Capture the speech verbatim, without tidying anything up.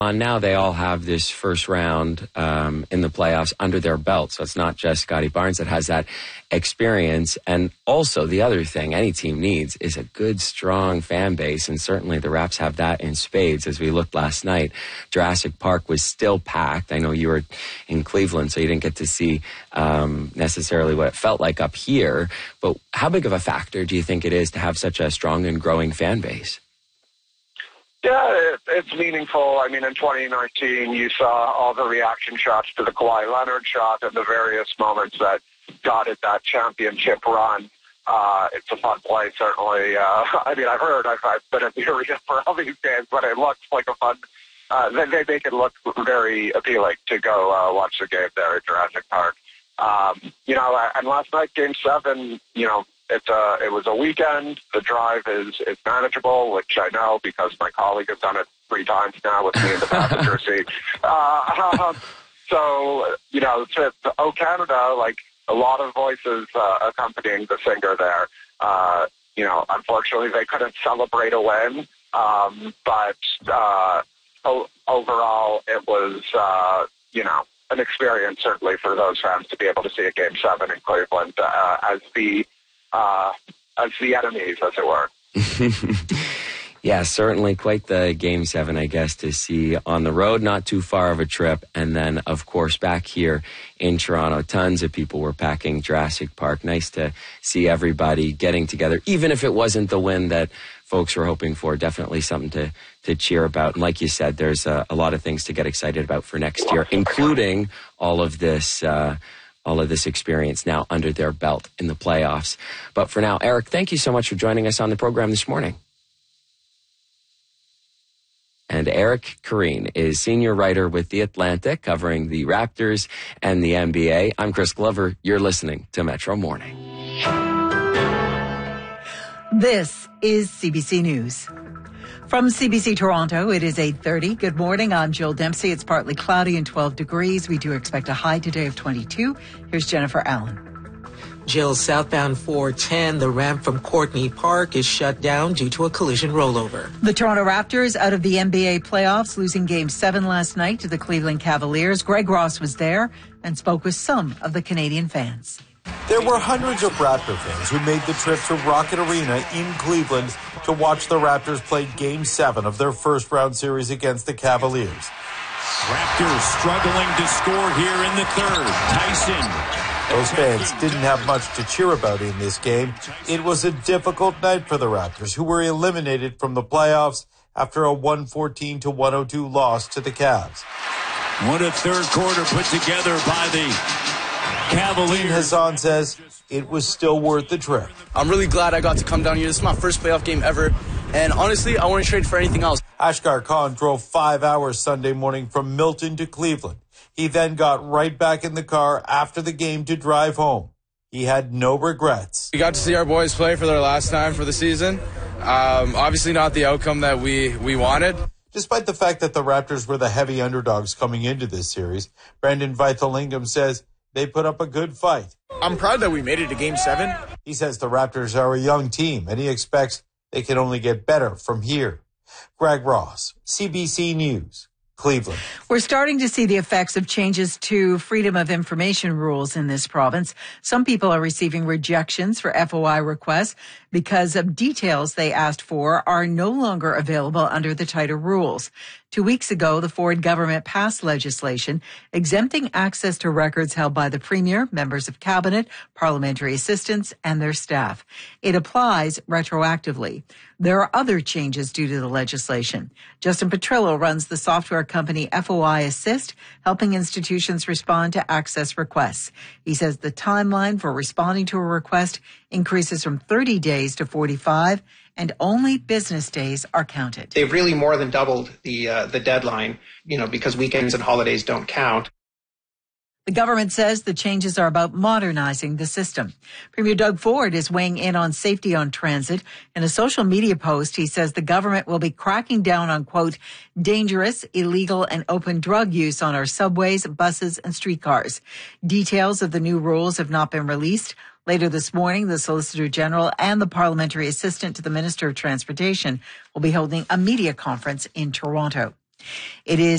On now, they all have this first round um, in the playoffs under their belt. So it's not just Scotty Barnes that has that experience. And also the other thing any team needs is a good, strong fan base. And certainly the Raps have that in spades. As we looked last night, Jurassic Park was still packed. I know you were in Cleveland, so you didn't get to see um, necessarily what it felt like up here. But how big of a factor do you think it is to have such a strong and growing fan base? Yeah, it, it's meaningful. I mean, in twenty nineteen, you saw all the reaction shots to the Kawhi Leonard shot and the various moments that got it that championship run. Uh, it's a fun place, certainly. Uh, I mean, I've heard, I've, I've been at the arena for all these games, but it looks like a fun, uh, they, they make it look very appealing to go uh, watch the game there at Jurassic Park. Um, you know, and last night, Game seven, you know, It's a, it was a weekend. The drive is, is manageable, which I know because my colleague has done it three times now with me in the passenger seat. Uh, so, you know, to, to Oh Canada, like a lot of voices uh, accompanying the singer there. Uh, you know, unfortunately, they couldn't celebrate a win, um, but uh, o- overall, it was, uh, you know, an experience certainly for those fans to be able to see a Game seven in Cleveland uh, as the Uh, as the enemies, as it were. Yeah, certainly quite the Game seven, I guess, to see on the road, not too far of a trip. And then, of course, back here in Toronto, tons of people were packing Jurassic Park. Nice to see everybody getting together, even if it wasn't the win that folks were hoping for. Definitely something to, to cheer about. And like you said, there's a, a lot of things to get excited about for next year, including all of this uh all of this experience now under their belt in the playoffs. But for now, Eric, thank you so much for joining us on the program this morning. And Eric Koreen is senior writer with The Atlantic, covering the Raptors and the N B A. I'm Chris Glover. You're listening to Metro Morning. This is C B C News. From C B C Toronto, it is eight thirty. Good morning. I'm Jill Dempsey. It's partly cloudy and twelve degrees. We do expect a high today of twenty-two. Here's Jennifer Allen. Jill, southbound four ten, the ramp from Courtney Park is shut down due to a collision rollover. The Toronto Raptors out of the N B A playoffs, losing Game seven last night to the Cleveland Cavaliers. Greg Ross was there and spoke with some of the Canadian fans. There were hundreds of Raptor fans who made the trip to Rocket Arena in Cleveland to watch the Raptors play Game seven of their first-round series against the Cavaliers. Raptors struggling to score here in the third. Tyson. Those fans didn't have much to cheer about in this game. It was a difficult night for the Raptors, who were eliminated from the playoffs after a one fourteen to one oh two loss to the Cavs. What a third quarter put together by the Cavaliers. Dean Hassan says it was still worth the trip. I'm really glad I got to come down here. This is my first playoff game ever. And honestly, I wouldn't trade for anything else. Ashgar Khan drove five hours Sunday morning from Milton to Cleveland. He then got right back in the car after the game to drive home. He had no regrets. We got to see our boys play for their last time for the season. Um, obviously not the outcome that we, we wanted. Despite the fact that the Raptors were the heavy underdogs coming into this series, Brandon Vithalingam says they put up a good fight. I'm proud that we made it to Game seven. He says the Raptors are a young team, and he expects they can only get better from here. Greg Ross, C B C News, Cleveland. We're starting to see the effects of changes to freedom of information rules in this province. Some people are receiving rejections for F O I requests because of details they asked for are no longer available under the tighter rules. Two weeks ago, the Ford government passed legislation exempting access to records held by the Premier, members of Cabinet, parliamentary assistants, and their staff. It applies retroactively. There are other changes due to the legislation. Justin Petrillo runs the software company F O I Assist, helping institutions respond to access requests. He says the timeline for responding to a request increases from thirty days to forty-five, and only business days are counted. They've really more than doubled the uh, the deadline, you know, because weekends and holidays don't count. The government says the changes are about modernizing the system. Premier Doug Ford is weighing in on safety on transit. In a social media post, he says the government will be cracking down on, quote, dangerous, illegal, and open drug use on our subways, buses, and streetcars. Details of the new rules have not been released. Later this morning, the Solicitor General and the Parliamentary Assistant to the Minister of Transportation will be holding a media conference in Toronto. It is